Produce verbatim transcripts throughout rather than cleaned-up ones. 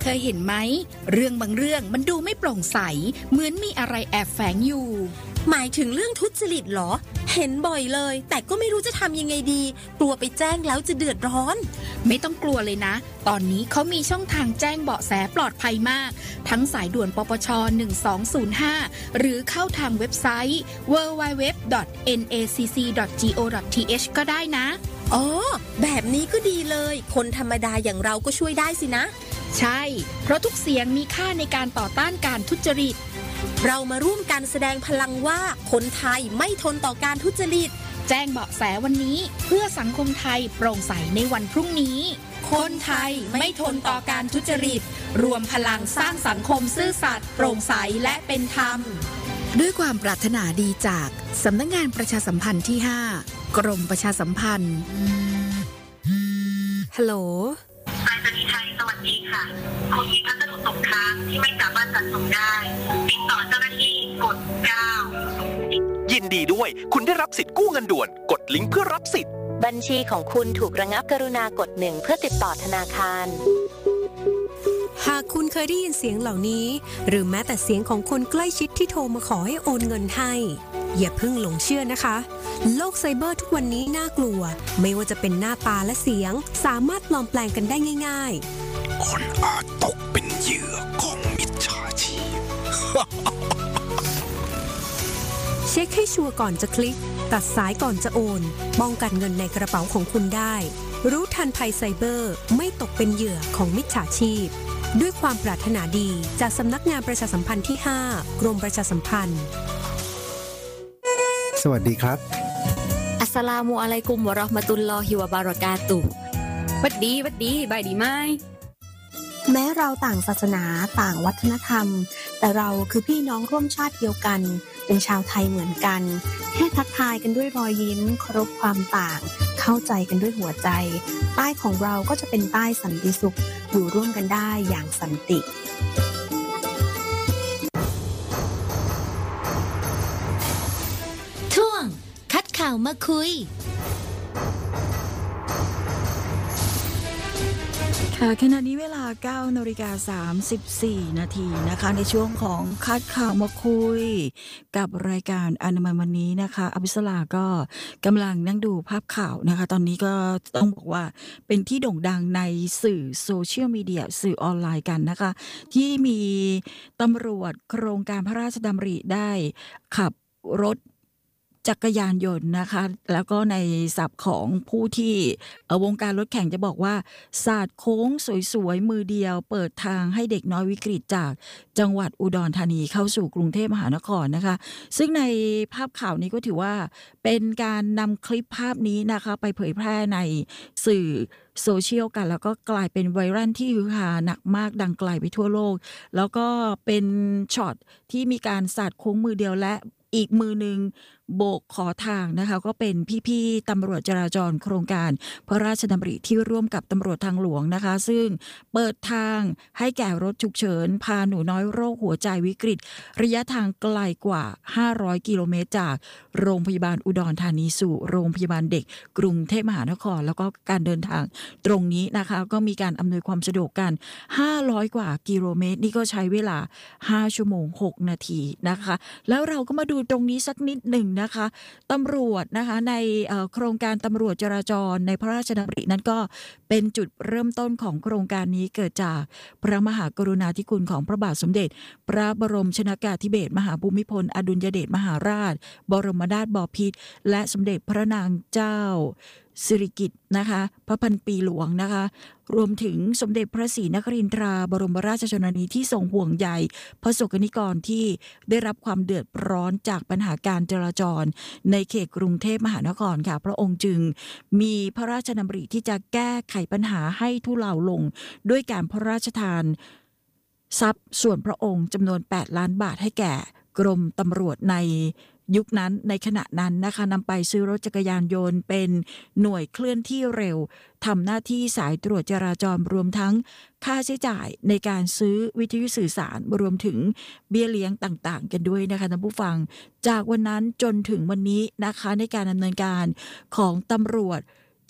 เคยเห็นไหมเรื่องบางเรื่องมันดูไม่โปร่งใสเหมือนมีอะไรแอบแฝงอยู่หมายถึงเรื่องทุจริตเหรอเห็นบ่อยเลยแต่ก็ไม่รู้จะทำยังไงดีกลัวไปแจ้งแล้วจะเดือดร้อนไม่ต้องกลัวเลยนะตอนนี้เขามีช่องทางแจ้งเบาะแสปลอดภัยมากทั้งสายด่วนปปชหนึ่งสองศูนย์ห้าหรือเข้าทางเว็บไซต์ ดับเบิลยู ดับเบิลยู ดับเบิลยู ดอท เอ็น เอ ซี ซี ดอท จี โอ ดอท ที เอช ก็ได้นะอ๋อแบบนี้ก็ดีเลยคนธรรมดาอย่างเราก็ช่วยได้สินะใช่เพราะทุกเสียงมีค่าในการต่อต้านการทุจริตเรามาร่วมกันแสดงพลังว่าคนไทยไม่ทนต่อการทุจริตแจ้งเบาะแสวันนี้เพื่อสังคมไทยโปร่งใสในวันพรุ่งนี้คนไทยไม่ทนต่อการทุจริตรวมพลังสร้างสังคมซื่อสัตย์โปร่งใสและเป็นธรรมด้วยความปรารถนาดีจากสำนักงานประชาสัมพันธ์ที่ห้ากรมประชาสัมพันธ์ฮัลโหลไปรษณีย์ไทยสวัสดีค่ะคุณมีพัสดุตกค้างที่ไม่สามารถจัดส่งได้ติดต่อเจ้าหน้าที่กดเก้ายินดีด้วยคุณได้รับสิทธิ์กู้เงินด่วนกดลิงก์เพื่อรับสิทธิ์บัญชีของคุณถูกระงับกรุณากดหนึ่งเพื่อติดต่อธนาคารหากคุณเคยได้ยินเสียงเหล่านี้หรือแม้แต่เสียงของคนใกล้ชิดที่โทรมาขอให้โอนเงินให้อย่าเพิ่งหลงเชื่อนะคะโลกไซเบอร์ทุกวันนี้น่ากลัวไม่ว่าจะเป็นหน้าตาและเสียงสามารถปลอมแปลงกันได้ง่ายๆคนอาจตกเป็นเหยื่อของมิจฉาชีพเช็คให้ชัวร์ก่อนจะคลิกตัดสายก่อนจะโอนป้องกันเงินในกระเป๋าของคุณได้รู้ทันภัยไซเบอร์ไม่ตกเป็นเหยื่อของมิจฉาชีพด้วยความปรารถนาดีจากสำนักงานประชาสัมพันธ์ที่ห้ากรมประชาสัมพันธ์สวัสดีครับอัสสลามุอะลัยกุมวะเราะห์มะตุลลอฮิวะบารอกาตุฮ์บัดดีบัดดีบายดีไหมแม้เราต่างศาสนาต่างวัฒนธรรมแต่เราคือพี่น้องร่วมชาติเดียวกันเป็นชาวไทยเหมือนกันแค่ทักทายกันด้วยรอยยิ้มเคารพความต่างเข้าใจกันด้วยหัวใจใต้ของเราก็จะเป็นใต้สันติสุขอยู่ร่วมกันได้อย่างสันติช่วงคัดข่าวมาคุยค่ะขณะนี้เวลา เก้านาฬิกาสามสิบสี่ นาทีนะคะในช่วงของคัดข่าวมาคุยกับรายการอนามัยวันนี้นะคะอภิสราก็กำลังนั่งดูภาพข่าวนะคะตอนนี้ก็ต้องบอกว่าเป็นที่โด่งดังในสื่อโซเชียลมีเดียสื่อออนไลน์กันนะคะที่มีตำรวจโครงการพระราชดำริได้ขับรถจักรยานยนต์นะคะแล้วก็ในศัพท์ของผู้ที่วงการรถแข่งจะบอกว่าศาสตร์โค้งสวยๆมือเดียวเปิดทางให้เด็กน้อยวิกฤตจากจังหวัดอุดรธานีเข้าสู่กรุงเทพมหานครนะคะซึ่งในภาพข่าวนี้ก็ถือว่าเป็นการนำคลิปภาพนี้นะคะไปเผยแพร่ในสื่อโซเชียลกันแล้วก็กลายเป็นไวรัลที่ฮือฮาหนักมากดังไกลไปทั่วโลกแล้วก็เป็นช็อตที่มีการศาสตร์โค้งมือเดียวและอีกมือหนึ่งโบกขอทางนะคะก็เป็นพี่ๆตำรวจจราจรโครงการพระราชดำริที่ร่วมกับตำรวจทางหลวงนะคะซึ่งเปิดทางให้แก่รถฉุกเฉินพาหนูน้อยโรคหัวใจวิกฤตระยะทางไกลกว่าห้าร้อยกิโลเมตรจากโรงพยาบาลอุดรธานีสู่โรงพยาบาลเด็กกรุงเทพมหานครแล้วก็การเดินทางตรงนี้นะคะก็มีการอำนวยความสะดวกกันห้าร้อยกว่ากิโลเมตรนี่ก็ใช้เวลาห้าชั่วโมงหกนาทีนะคะแล้วเราก็มาดูตรงนี้สักนิดหนึ่งนะคะตำรวจนะคะในโครงการตำรวจจราจรในพระราชดำรินั้นก็เป็นจุดเริ่มต้นของโครงการนี้เกิดจากพระมหากรุณาธิคุณของพระบาทสมเด็จพระบรมชนกาธิเบศรมหาภูมิพลอดุลยเดชมหาราชบรมนาถบพิตรและสมเด็จพระนางเจ้าสิริกิติ์นะคะพระพันปีหลวงนะคะรวมถึงสมเด็จพระศรีนครินทราบรมราชชนนีที่ทรงห่วงใยพระสงฆ์นิกรที่ได้รับความเดือดร้อนจากปัญหาการจราจรในเขตกรุงเทพมหานครค่ะพระองค์จึงมีพระราชดำริที่จะแก้ไขปัญหาให้ทุเลาลงด้วยการพระราชทานทรัพย์ส่วนพระองค์จำนวนแปดล้านบาทให้แก่กรมตำรวจในยุคนั้นในขณะนั้นนะคะนำไปซื้อรถจักรยานยนต์เป็นหน่วยเคลื่อนที่เร็วทำหน้าที่สายตรวจจราจรรวมทั้งค่าใช้จ่ายในการซื้อวิทยุสื่อสารรวมถึงเบี้ยเลี้ยงต่างๆกันด้วยนะคะท่านผู้ฟังจากวันนั้นจนถึงวันนี้นะคะในการดำเนินการของตำรวจ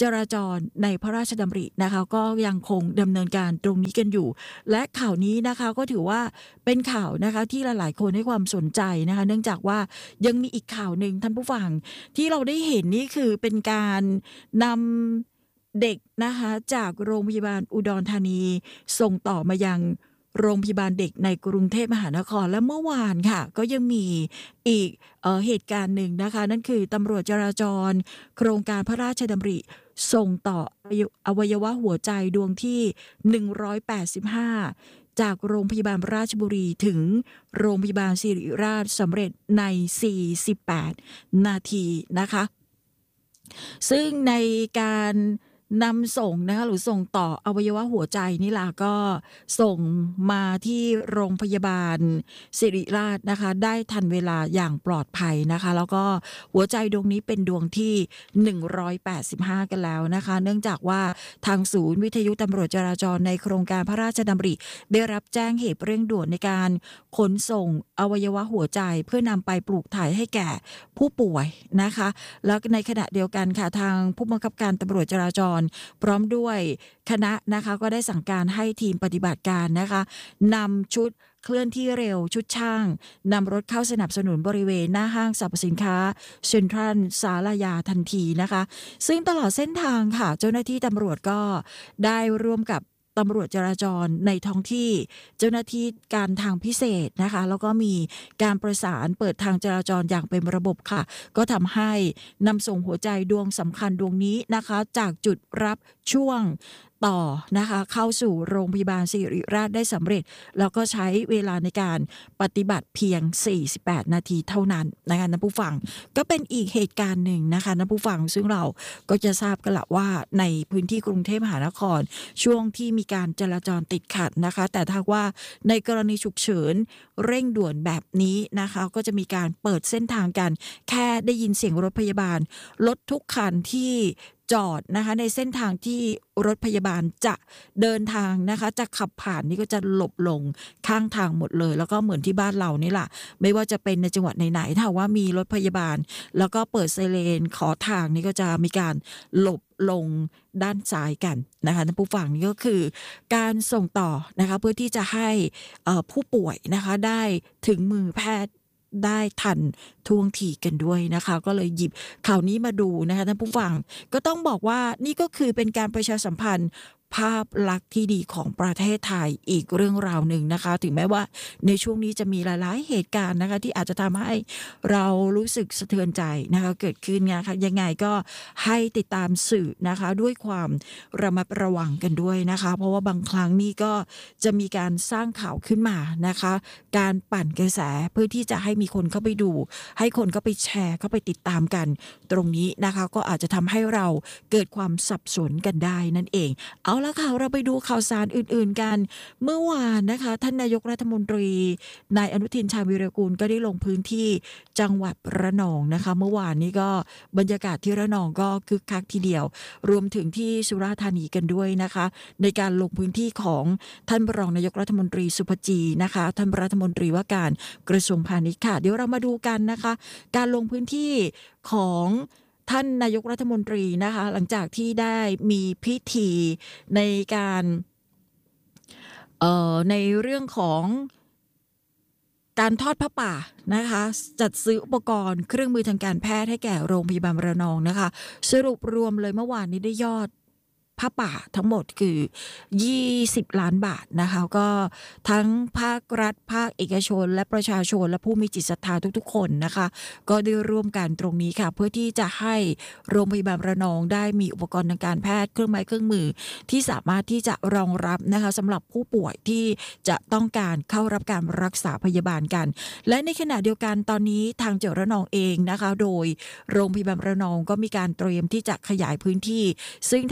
จราจรในพระราชดำรินะคะก็ยังคงดำเนินการตรงนี้กันอยู่และข่าวนี้นะคะก็ถือว่าเป็นข่าวนะคะที่หลายๆคนให้ความสนใจนะคะเนื่องจากว่ายังมีอีกข่าวหนึ่งท่านผู้ฟังที่เราได้เห็นนี่คือเป็นการนำเด็กนะคะจากโรงพยาบาลอุดรธานีส่งต่อมายังโรงพยาบาลเด็กในกรุงเทพมหานครและเมื่อวานค่ะก็ยังมีอีกเอ่อเหตุการณ์หนึ่งนะคะนั่นคือตำรวจจราจรโครงการพระราชดำริส่งต่ออวัยวะหัวใจดวงที่หนึ่งร้อยแปดสิบห้าจากโรงพยาบาลราชบุรีถึงโรงพยาบาลศิริราชสำเร็จในสี่สิบแปดนาทีนะคะซึ่งในการนำส่งนะคะหรือส่งต่ออวัยวะหัวใจนี่ล่ะก็ส่งมาที่โรงพยาบาลศิริราชนะคะได้ทันเวลาอย่างปลอดภัยนะคะแล้วก็หัวใจดวงนี้เป็นดวงที่หนึ่งร้อยแปดสิบห้ากันแล้วนะคะเนื่องจากว่าทางศูนย์วิทยุตำรวจจราจรในโครงการพระราชดำริได้รับแจ้งเหตุเร่งด่วนในการขนส่งอวัยวะหัวใจเพื่อนำไปปลูกถ่ายให้แก่ผู้ป่วยนะคะแล้วในขณะเดียวกันค่ะทางผู้บังคับการตำรวจจราจรพร้อมด้วยคณะนะคะก็ได้สั่งการให้ทีมปฏิบัติการนะคะนำชุดเคลื่อนที่เร็วชุดช่างนำรถเข้าสนับสนุนบริเวณหน้าห้างสรรพสินค้าเซ็นทรัลศาลายาทันทีนะคะซึ่งตลอดเส้นทางค่ะเจ้าหน้าที่ตำรวจก็ได้ร่วมกับตำรวจจราจรในท้องที่เจ้าหน้าที่การทางพิเศษนะคะแล้วก็มีการประสานเปิดทางจราจรอย่างเป็นระบบค่ะก็ทำให้นำส่งหัวใจดวงสำคัญดวงนี้นะคะจากจุดรับช่วงต่อนะคะเข้าสู่โรงพยาบาลศิริราชได้สำเร็จแล้วก็ใช้เวลาในการปฏิบัติเพียงสี่สิบแปดนาทีเท่านั้นนะคะท่านผู้ฟังก็เป็นอีกเหตุการณ์หนึ่งนะคะท่านผู้ฟังซึ่งเราก็จะทราบกันละว่าในพื้นที่กรุงเทพมหานครช่วงที่มีการจราจรติดขัดนะคะแต่ถ้าว่าในกรณีฉุกเฉินเร่งด่วนแบบนี้นะคะก็จะมีการเปิดเส้นทางกันแค่ได้ยินเสียงรถพยาบาลรถทุกคันที่จอดนะคะในเส้นทางที่รถพยาบาลจะเดินทางนะคะจะขับผ่านนี่ก็จะหลบลงข้างทางหมดเลยแล้วก็เหมือนที่บ้านเรานี่แหละไม่ว่าจะเป็นในจังหวัดไหนๆถ้าว่ามีรถพยาบาลแล้วก็เปิดไซเรนขอทางนี่ก็จะมีการหลบลงด้านซ้ายกันนะคะท่านผู้ฟังนี่ก็คือการส่งต่อนะคะเพื่อที่จะให้ผู้ป่วยนะคะได้ถึงมือแพทย์ได้ทันท่วงทีกันด้วยนะคะก็เลยหยิบข่าวนี้มาดูนะคะท่านผู้ฟังก็ต้องบอกว่านี่ก็คือเป็นการประชาสัมพันธ์ภาพลักษณ์ที่ดีของประเทศไทยอีกเรื่องราวหนึ่งนะคะถึงแม้ว่าในช่วงนี้จะมีหลายๆเหตุการณ์นะคะที่อาจจะทำให้เรารู้สึกสะเทือนใจนะคะเกิดขึ้นนะคะยังไงก็ให้ติดตามสื่อนะคะด้วยความระมัดระวังกันด้วยนะคะเพราะว่าบางครั้งนี่ก็จะมีการสร้างข่าวขึ้นมานะคะการปั่นกระแสเพื่อที่จะให้มีคนเข้าไปดูให้คนเข้าไปแชร์เข้าไปติดตามกันตรงนี้นะคะก็อาจจะทำให้เราเกิดความสับสนกันได้นั่นเองเอาละค่ะเราไปดูข่าวสารอื่นๆกันเมื่อวานนะคะท่านนายกรัฐมนตรีนายอนุทินชาญวีรกูลก็ได้ลงพื้นที่จังหวัดระนองนะคะเมื่อวานนี้ก็บรรยากาศที่ระนองก็คึกคักทีเดียวรวมถึงที่สุราษฎร์ธานีกันด้วยนะคะในการลงพื้นที่ของท่านรองนายกรัฐมนตรีสุภจีนะคะท่านรัฐมนตรีว่าการกระทรวงพาณิชย์ค่ะเดี๋ยวเรามาดูกันนะคะการลงพื้นที่ของท่านนายกรัฐมนตรีนะคะหลังจากที่ได้มีพิธีในการเอ่อในเรื่องของการทอดผ้าป่านะคะจัดซื้ออุปกรณ์เครื่องมือทางการแพทย์ให้แก่โรงพยาบาลระนองนะคะสรุปรวมเลยเมื่อวานนี้ได้ยอดผ้าป่าทั้งหมดคือยี่สิบล้านบาทนะคะก็ทั้งภาครัฐภาคเอกชนและประชาชนและผู้มีจิตศรัทธาทุกๆคนนะคะก็ได้ร่วมกันตรงนี้ค่ะเพื่อที่จะให้โรงพยาบาลระนองได้มีอุปกรณ์ทางการแพทย์เครื่องไม้เครื่องมือที่สามารถที่จะรองรับนะคะสำหรับผู้ป่วยที่จะต้องการเข้ารับการรักษาพยาบาลกันและในขณะเดียวกันตอนนี้ทางจังหวัดระนองเองนะคะโดยโรงพยาบาลระนองก็มีการเตรียมที่จะขยายพื้นที่ซึ่งทางแขวง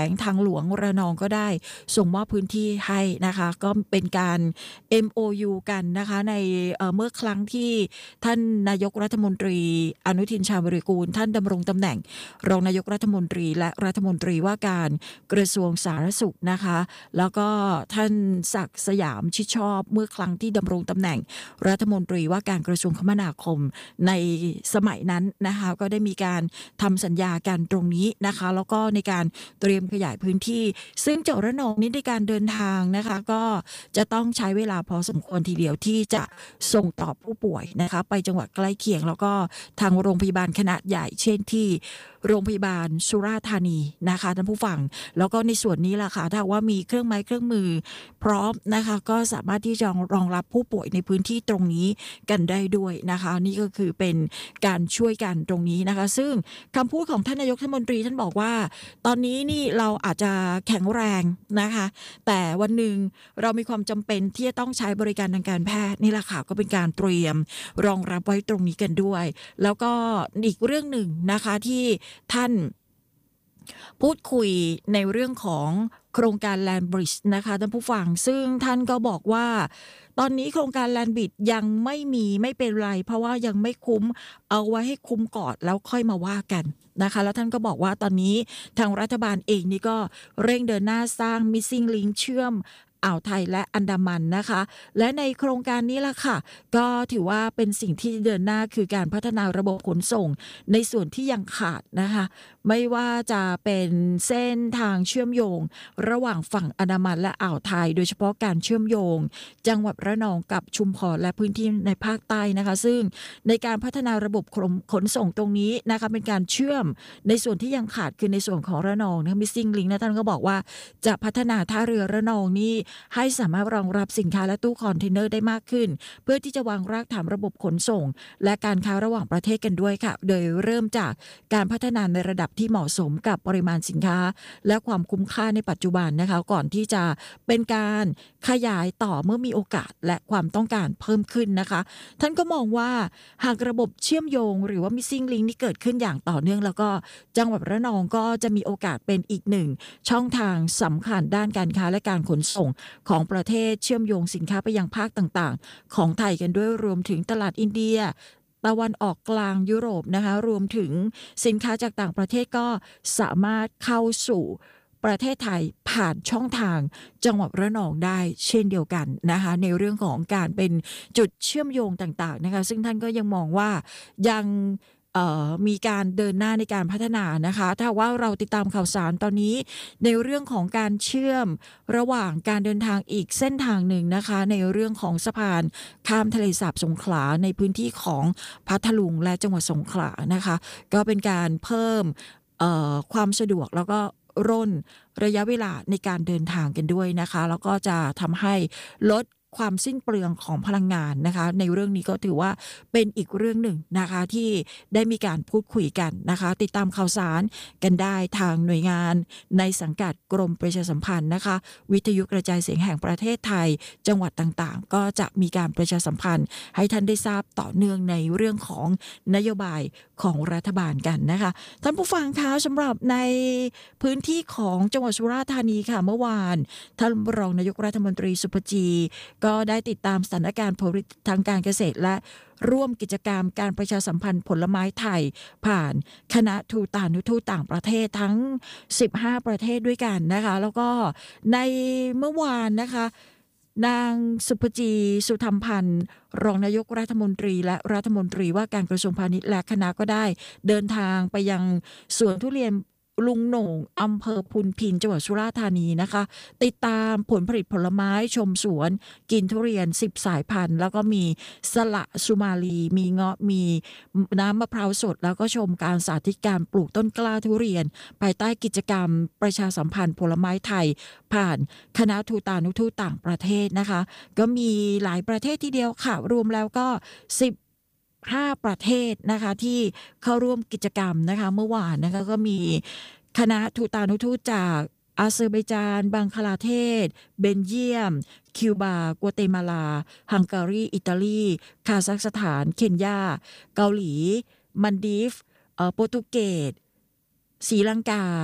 งทางหลวงระนองก็ได้ส่งมอบพื้นที่ให้นะคะก็เป็นการ เอ็ม โอ ยู กันนะคะในเอ่อเมื่อครั้งที่ท่านนายกรัฐมนตรีอนุทินชาญวิรากูลท่านดำรงตำแหน่งรองนายกรัฐมนตรีและรัฐมนตรีว่าการกระทรวงสาธารณสุขนะคะแล้วก็ท่านศักดิ์สยามชิดชอบเมื่อครั้งที่ดำรงตำแหน่งรัฐมนตรีว่าการกระทรวงคมนาคมในสมัยนั้นนะคะก็ได้มีการทำสัญญากันตรงนี้นะคะแล้วก็ในการเตรียมขยายพื้นที่ซึ่งจังหวัดระนองนี้ในการเดินทางนะคะก็จะต้องใช้เวลาพอสมควรทีเดียวที่จะส่งต่อผู้ป่วยนะคะไปจังหวัดใกล้เคียงแล้วก็ทางโรงพยาบาลขนาดใหญ่เช่นที่โรงพยาบาลสุราษฎร์ธานีนะคะท่านผู้ฟังแล้วก็ในส่วนนี้ล่ะค่ะถ้าว่ามีเครื่องไม้เครื่องมือพร้อมนะคะก็สามารถที่จะรองรับผู้ป่วยในพื้นที่ตรงนี้กันได้ด้วยนะคะนี่ก็คือเป็นการช่วยกันตรงนี้นะคะซึ่งคำพูดของท่านนายกรัฐมนตรีท่านบอกว่าตอนนี้นี่เราอาจจะแข็งแรงนะคะแต่วันหนึ่งเรามีความจำเป็นที่จะต้องใช้บริการทางการแพทย์นี่แหละค่ะก็เป็นการเตรียมรองรับไว้ตรงนี้กันด้วยแล้วก็อีกเรื่องหนึ่งนะคะที่ท่านพูดคุยในเรื่องของโครงการ Land Bridge นะคะท่านผู้ฟังซึ่งท่านก็บอกว่าตอนนี้โครงการ Land Bridge ยังไม่มีไม่เป็นไรเพราะว่ายังไม่คุ้มเอาไว้ให้คุ้มก่อนแล้วค่อยมาว่ากันนะคะแล้วท่านก็บอกว่าตอนนี้ทางรัฐบาลเองนี่ก็เร่งเดินหน้าสร้าง Missing Link เชื่อมอ่าวไทยและอันดามันนะคะและในโครงการนี้ล่ะค่ะก็ถือว่าเป็นสิ่งที่เดินหน้าคือการพัฒนาระบบขนส่งในส่วนที่ยังขาดนะคะไม่ว่าจะเป็นเส้นทางเชื่อมโยงระหว่างฝั่งอันดามันและอ่าวไทยโดยเฉพาะการเชื่อมโยงจังหวัดระนองกับชุมพรและพื้นที่ในภาคใต้นะคะซึ่งในการพัฒนาระบบขนส่งตรงนี้นะคะเป็นการเชื่อมในส่วนที่ยังขาดคือในส่วนของระนองนะ Missing Link นะท่านก็บอกว่าจะพัฒนาท่าเรือระนองนี่ให้สามารถรองรับสินค้าและตู้คอนเทนเนอร์ได้มากขึ้นเพื่อที่จะวางรากฐานระบบขนส่งและการค้าระหว่างประเทศกันด้วยค่ะโดยเริ่มจากการพัฒนาในระดับที่เหมาะสมกับปริมาณสินค้าและความคุ้มค่าในปัจจุบันนะคะก่อนที่จะเป็นการขยายต่อเมื่อมีโอกาสและความต้องการเพิ่มขึ้นนะคะท่านก็มองว่าหากระบบเชื่อมโยงหรือว่า Missing Link นี้เกิดขึ้นอย่างต่อเนื่องแล้วก็จังหวัดระนองก็จะมีโอกาสเป็นอีกหนึ่งช่องทางสำคัญด้านการค้าและการขนส่งของประเทศเชื่อมโยงสินค้าไปยังภาคต่างๆของไทยกันด้วยรวมถึงตลาดอินเดียตะวันออกกลางยุโรปนะคะรวมถึงสินค้าจากต่างประเทศก็สามารถเข้าสู่ประเทศไทยผ่านช่องทางจังหวัดระนองได้เช่นเดียวกันนะคะในเรื่องของการเป็นจุดเชื่อมโยงต่างๆนะคะซึ่งท่านก็ยังมองว่ายังมีการเดินหน้าในการพัฒนานะคะถ้าว่าเราติดตามข่าวสารตอนนี้ในเรื่องของการเชื่อมระหว่างการเดินทางอีกเส้นทางหนึ่งนะคะในเรื่องของสะพานข้ามทะเลสาบสงขลาในพื้นที่ของพัทลุงและจังหวัดสงขลานะคะก็เป็นการเพิ่มความสะดวกแล้วก็ร่นระยะเวลาในการเดินทางกันด้วยนะคะแล้วก็จะทำให้ลดความสิ้นเปลืองของพลังงานนะคะในเรื่องนี้ก็ถือว่าเป็นอีกเรื่องหนึ่งนะคะที่ได้มีการพูดคุยกันนะคะติดตามข่าวสารกันได้ทางหน่วยงานในสังกัดกรมประชาสัมพันธ์นะคะวิทยุกระจายเสียงแห่งประเทศไทยจังหวัดต่างๆก็จะมีการประชาสัมพันธ์ให้ท่านได้ทราบต่อเนื่องในเรื่องของนโยบายของรัฐบาลกันนะคะท่านผู้ฟังคะสำหรับในพื้นที่ของจังหวัดสุราษฎร์ธานีค่ะเมื่อวานท่านรองนายกรัฐมนตรีสุภจีก็ได้ติดตามสถานการณ์ผลผลิตทางการเกษตรและร่วมกิจกรรมการประชาสัมพันธ์ผลไม้ไทยผ่านคณะทูตานุทูตต่างประเทศทั้งสิบห้าประเทศด้วยกันนะคะแล้วก็ในเมื่อวานนะคะนางสุภจีสุธรรมพันธ์รองนายกรัฐมนตรีและรัฐมนตรีว่าการกระทรวงพาณิชย์และคณะก็ได้เดินทางไปยังสวนทุเรียนลุงโหน่งอำเภอพุนพินจังหวัดสุราษฎร์ธานีนะคะติดตามผลผลิตผลไม้ชมสวนกินทุเรียนสิบสายพันธุ์แล้วก็มีสละสุมาลีมีเงาะมีน้ำมะพร้าวสดแล้วก็ชมการสาธิตการปลูกต้นกล้าทุเรียนภายใต้กิจกรรมประชาสัมพันธ์ผลไม้ไทยผ่านคณะทูตานุทูตต่างประเทศนะคะก็มีหลายประเทศทีเดียวค่ะรวมแล้วก็สิบห้าประเทศนะคะที่เข้าร่วมกิจกรรมนะคะเมื่อวานนะคะก็มีคณะทูตานุทูตจากอาเซอร์ไบจานบังคลาเทศเบลเยียมคิวบากัวเตมาลาฮังการีอิตาลีคาซัคสถานเคนยาเกาหลีมันดีฟเอ่อโปรตุเกสศรีลังกา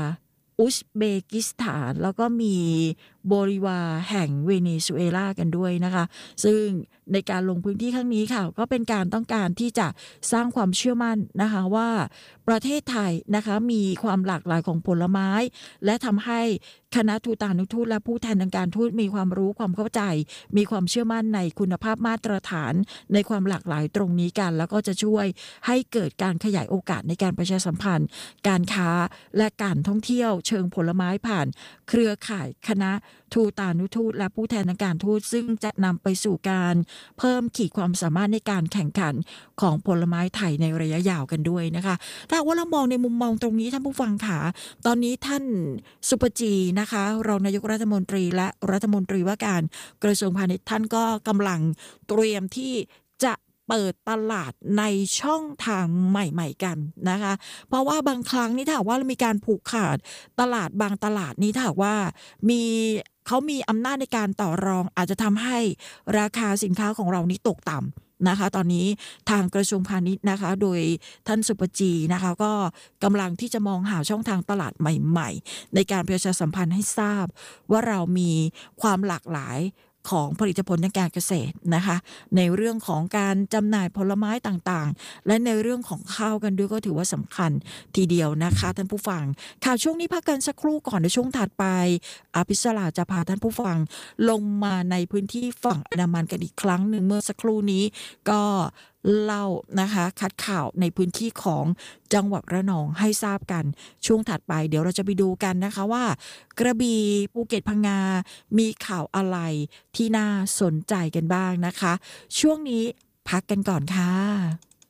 อุซเบกิสถานแล้วก็มีโบลิวาแห่งเวเนซุเอลากันด้วยนะคะซึ่งในการลงพื้นที่ครั้งนี้ค่ะก็เป็นการต้องการที่จะสร้างความเชื่อมั่นนะคะว่าประเทศไทยนะคะมีความหลากหลายของผลไม้และทำให้คณะทูตานุทูตและผู้แทนทางการทูตมีความรู้ความเข้าใจมีความเชื่อมั่นในคุณภาพมาตรฐานในความหลากหลายตรงนี้กันแล้วก็จะช่วยให้เกิดการขยายโอกาสในการประชาสัมพันธ์การค้าและการท่องเที่ยวเชิงผลไม้ผ่านเครือข่ายคณะทูตานุทูตและผู้แทนทางการทูตซึ่งจะนำไปสู่การเพิ่มขีดความสามารถในการแข่งขันของผลไม้ไทยในระยะยาวกันด้วยนะคะถ้าว่าเรามองในมุมมองตรงนี้ท่านผู้ฟังค่ะตอนนี้ท่านสุปจีนะคะรองนายกรัฐมนตรีและรัฐมนตรีว่าการกระทรวงพาณิชย์ท่านก็กำลังเตรียมที่จะเปิดตลาดในช่องทางใหม่ๆกันนะคะเพราะว่าบางครั้งนี่ถ้าว่ามีการผูกขาดตลาดบางตลาดนี้ถ้าว่ามีเขามีอำนาจในการต่อรองอาจจะทำให้ราคาสินค้าของเรานี้ตกต่ำนะคะตอนนี้ทางกระทรวงพาณิชย์นะคะโดยท่านสุปจีนะคะก็กำลังที่จะมองหาช่องทางตลาดใหม่ๆในการประชาสัมพันธ์ให้ทราบว่าเรามีความหลากหลายของผลิตผลทางการเกษตรนะคะในเรื่องของการจำหน่ายผลไม้ต่างๆและในเรื่องของข้าวกันด้วยก็ถือว่าสำคัญทีเดียวนะคะท่านผู้ฟังข่าวช่วงนี้พักกันสักครู่ก่อนในช่วงถัดไปอภิสราจะพาท่านผู้ฟังลงมาในพื้นที่ฝั่งอันดามันกันอีกครั้งหนึ่งเมื่อสักครู่นี้ก็เล่านะคะคัดข่าวในพื้นที่ของจังหวัดระนองให้ทราบกันช่วงถัดไปเดี๋ยวเราจะไปดูกันนะคะว่ากระบี่ภูเก็ตพังงามีข่าวอะไรที่น่าสนใจกันบ้างนะคะช่วงนี้พักกันก่อนค่ะ